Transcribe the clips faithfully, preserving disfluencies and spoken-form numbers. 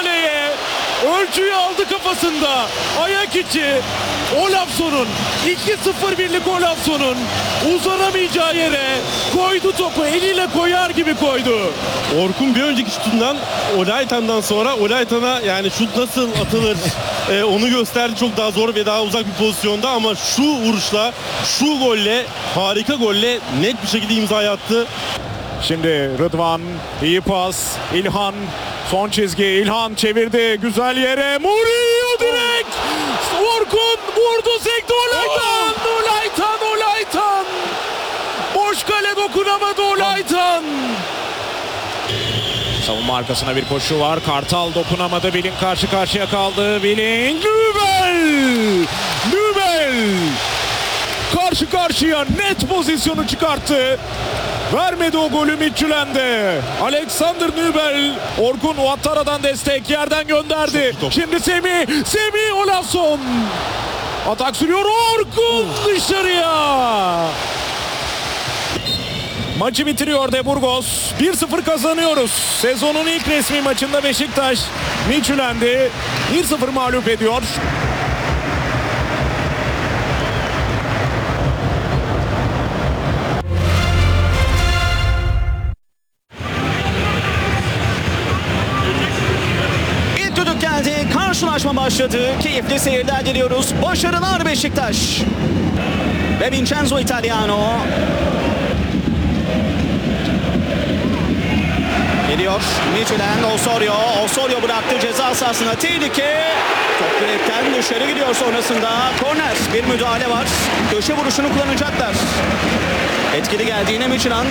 kaleye. Ölçüyü aldı kafasında. Ayak içi. Olafson'un iki sıfır birlik Olafson'un uzanamayacağı yere koydu topu. Eliyle koyar gibi koydu. Orkun bir önceki şutundan Olaytan'dan sonra Olaytan'a yani şut nasıl atılır e, onu gösterdi. Çok daha zor ve daha uzak bir pozisyonda ama şu vuruşla, şu golle, harika golle net bir şekilde imza attı. Şimdi Rıdvan, iyi pas, İlhan, son çizgi, İlhan çevirdi, güzel yere, Murillo direkt, Orkun vurdu, sekti, Olaytan, Olaytan, Olaytan, boş kale dokunamadı Olaytan. Savunma arkasına bir koşu var, Kartal dokunamadı, Bilin karşı karşıya kaldı, Bilin, Nübel, Nübel, karşı karşıya net pozisyonu çıkarttı. Vermedi o golü Midtjylland'e. Alexander Nübel. Orkun Ouattara'dan destek yerden gönderdi. Şimdi Semih. Semih Olafson. Atak sürüyor. Orkun dışarıya. Maçı bitiriyor De Burgos. bir sıfır kazanıyoruz. Sezonun ilk resmi maçında Beşiktaş Midtjylland'i bir sıfır mağlup ediyor. Karşılaşma başladı. Keyifli seyirler diliyoruz. Başarılar Beşiktaş. Ve Vincenzo Italiano. Geliyor. Midtjylland, Osorio. Osorio bıraktı ceza sahasına. Tehlike. Top direkten dışarı gidiyor sonrasında. Korner. Bir müdahale var. Köşe vuruşunu kullanacaklar. Etkili geldi yine Midtjylland.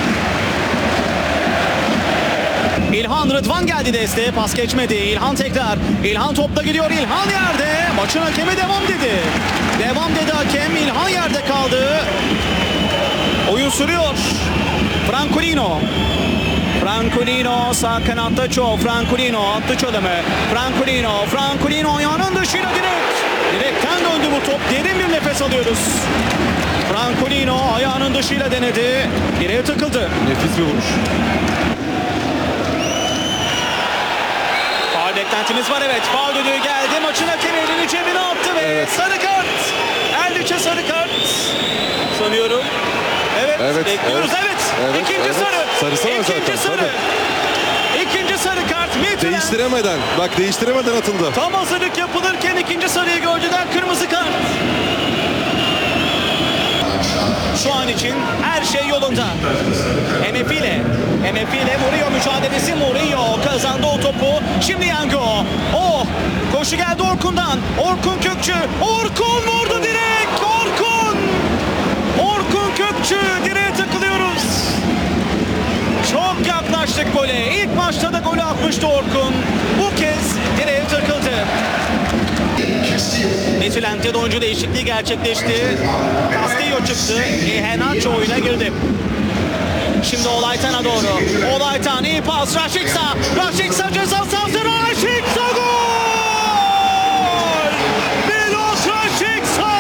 İlhan, Rıdvan geldi desteğe, pas geçmedi. İlhan tekrar. İlhan topla gidiyor. İlhan yerde. Maçın hakemi devam dedi. Devam dedi hakem. İlhan yerde kaldı. Oyun sürüyor. Francolino. Francolino sağ kanatta Ço. Francolino attı çalımı. Francolino. Francolino ayağının dışıyla direkt. Direkten döndü bu top. Derin bir nefes alıyoruz. Francolino ayağının dışıyla denedi. Direğe takıldı. Nefis bir vuruş. Beklentimiz var, evet. Faul düdüğü geldi. Maçın hakemi elini cebine attı ve evet. Sarı kart. Erliç'e sarı kart sanıyorum. Evet, evet bekliyoruz. Evet. evet. evet İkinci evet. sarı. Sarısana İkinci zaten. sarı. Tabii. İkinci sarı kart. Midtjylland. Değiştiremeden. Bak değiştiremeden atıldı. Tam hazırlık yapılırken ikinci sarıyı gördüler. Kırmızı kart. Şu an için her şey yolunda. M F ile M F ile Murillo mücadelesi. Murillo kazandı o topu. Şimdi Yango. Oh! Koşu geldi Orkun'dan. Orkun Kökçü. Orkun vurdu direkt. Orkun! Orkun Kökçü. Direğe takılıyoruz. Çok yaklaştık gole. İlk maçta da golü atmıştı Orkun. Bu kez direğe takıldı. Midtjylland'de oyuncu değişikliği gerçekleşti. Castillo çıktı. Iheanacho oyuna girdi. Şimdi Olaytan'a doğru. Olaytan iyi pas. Rashica. Rashica ceza sahasına. Rashica gol! Milot Rashica!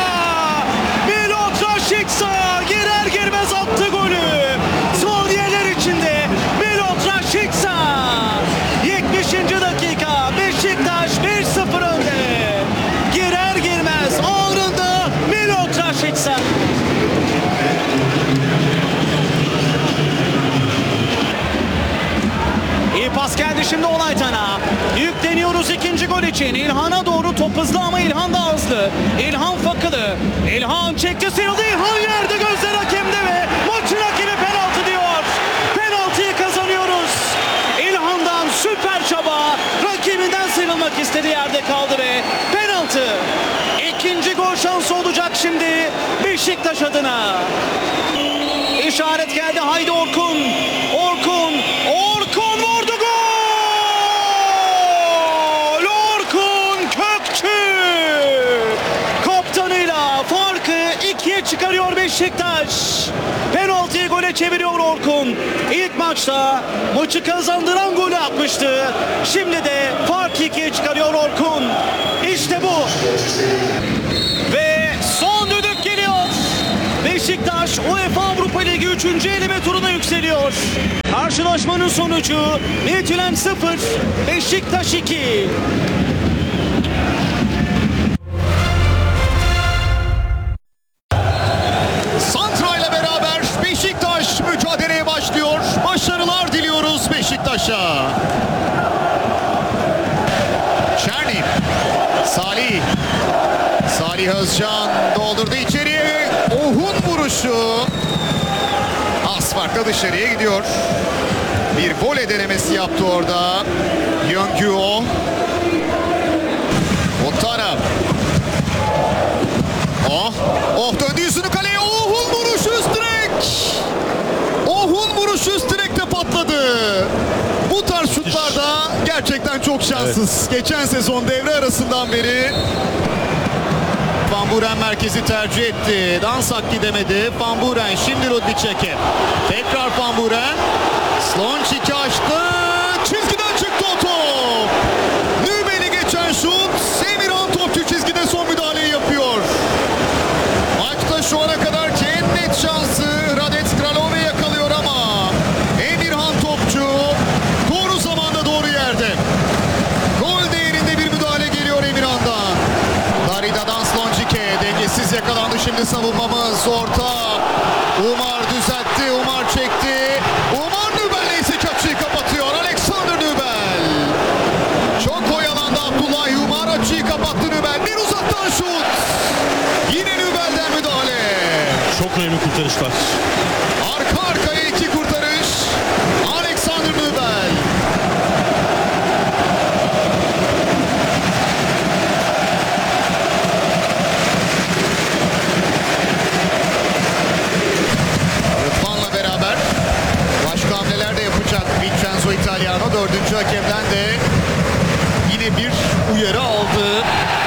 Milot Rashica girer girmez attı golü. Saniyeler içinde Milot Rashica. yetmişinci dakika. Beşiktaş bir sıfır önde. Girer girmez ağrında Milot Rashica. İyi pas geldi şimdi Olaytan'a. Yükleniyoruz ikinci gol için. İlhan'a doğru top hızlı ama İlhan da hızlı. İlhan fakılı. İlhan çekti, sıyrıldı. İlhan yerde, gözler hakemde ve maçın hakemi penaltı diyor. Penaltıyı kazanıyoruz. İlhan'dan süper çaba. Rakibinden sıyrılmak istedi, yerde kaldı ve penaltı. İkinci gol şansı olacak şimdi Beşiktaş adına. İşaret geldi. Haydi Orkun. Orkun. Orkun vurdu, gol! Orkun Kökçü. Kaptanıyla farkı ikiye çıkarıyor Beşiktaş. Penaltıyı gole çeviriyor Orkun. İlk maçta maçı kazandıran golü atmıştı. Şimdi de farkı ikiye çıkarıyor Orkun. İşte bu. Ve son düdük geliyor. Beşiktaş UEFA Avrupa Ligi üçüncü eleme turuna yükseliyor. Karşılaşmanın sonucu Midtjylland sıfır, Beşiktaş iki. Santra ile beraber Beşiktaş mücadeleye başlıyor. Başarılar diliyoruz Beşiktaş'a. Çerni, Salih, Salih Özcan doldurdu içeriye. Ohun vuruşu. Az farkla dışarıya gidiyor. Bir voley denemesi yaptı orada. Yöngüo. Otara. Oh, oh döndü yüzünü kaleye. Ohun vuruşu üst direk. Ohun vuruşu üst direkte patladı. Bu tarz şutlarda gerçekten çok şanssız. Geçen sezon devre arasından beri Van Buren merkezi tercih etti. Dansak gidemedi. Van Buren şimdi Rudnicek'e. Tekrar Van Buren. Slončic'i açtı. Çizgiden çıktı o top. Nübel'i geçen şut. Emirhan Topçu çizgide son müdahaleyi yapıyor. Maçta şu ana kadar en net şansı Radek Kralove yakalıyor ama Emirhan Topçu doğru zamanda doğru yerde. Gol değerinde bir müdahale geliyor Emirhan'dan. Darida'dan Slončic'e dengesiz yakalandı şimdi savunmamız. Orta. Umar düzeltti. Umar çekti. Umar Nübel ise açıyı kapatıyor. Alexander Nübel. Çok oyalandı Abdullah Umar. Açıyı kapattı Nübel. Bir uzaktan şut. Yine Nübel'den müdahale. Çok önemli kurtarışlar. Arka arkaya iki kurtarış. Alexander Nübel. Rıdvan'la beraber başka hamleler de yapacak Vincenzo Italiano. Dördüncü hakemden de yine bir uyarı aldı.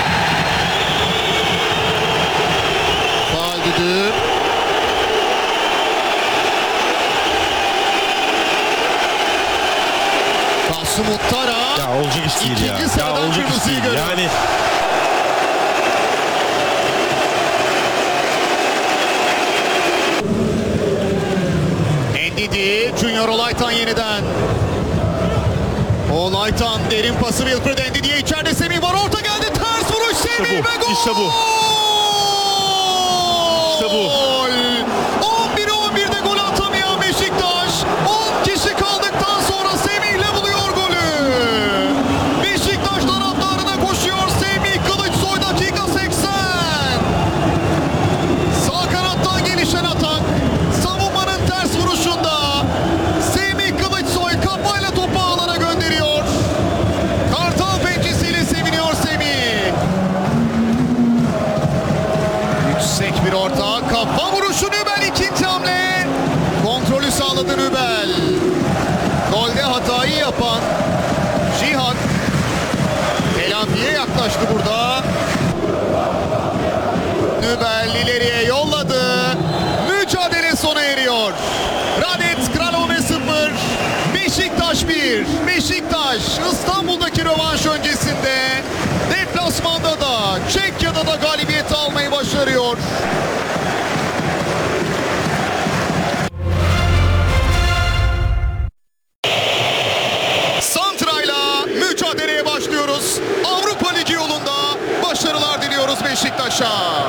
Faul düdüğü. Kasım Uttara. Ya olacak iş değil ya. İkinci Ya sıradan olacak iş kırmızıyı değil. görüyor. Yani Ndidi, Junior Olaytan yeniden. Olaytan derin pası Wilfred Ndidi'ye içeride Semih var. Orta geldi. Ters vuruş Semih bu, ve gol. işte bu. İşte bu. on bire on birde gol atamayan Beşiktaş. on kişi kaldıktan sonra Semih'le buluyor golü. Beşiktaş taraftarına koşuyor. Semih Kılıçsoy dakika seksen. Sağ kanattan gelişen atak. Savunmanın ters vuruşunda Semih Kılıçsoy kafayla topu ağlara gönderiyor. Kartal pençesiyle seviniyor Semih. Yüksek bir orta. Kafa vuruşu Nübel ikinci hamle. Kontrolü sağladı Nübel. Golde hatayı yapan Cihan telafiye yaklaştı burada. Nübel ileriye yolladı. Mücadele sona eriyor. Radek Kralove sıfır. Beşiktaş bir. Beşiktaş İstanbul'daki rövanş öncesinde deplasmanda da Çekya'da da galibiyet almayı başarıyor. Santra'yla mücadeleye başlıyoruz. Avrupa Ligi yolunda başarılar diliyoruz Beşiktaş'a.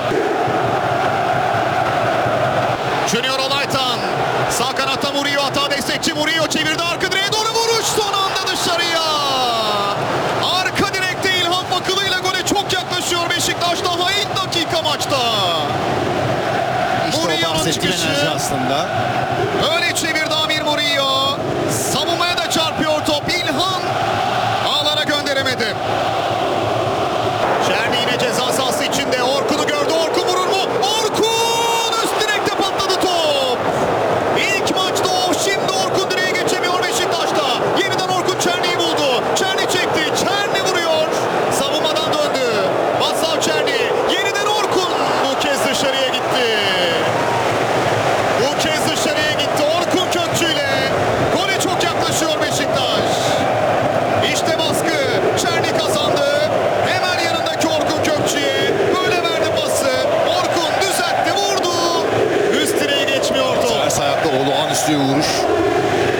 Junior Olaytan sağ kanatta Murillo, hata destekçi Murillo çevirdi arka direğe doğru vuruş son anda dışarıya. Arka direkte İlhan Fakılı ile gole çok yaklaşıyor Beşiktaş daha ilk dakika maçta. İşte o Murillo'nun bahsettiğim çıkışı. enerji aslında.